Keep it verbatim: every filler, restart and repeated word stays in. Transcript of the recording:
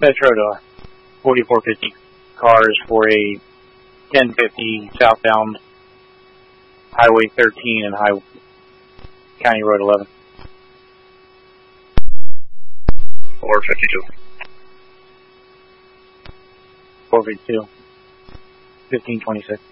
Metro to forty-four fifty cars for a ten fifty southbound Highway thirteen and High County Road eleven. four fifty-two. four fifty-two. fifteen twenty-six.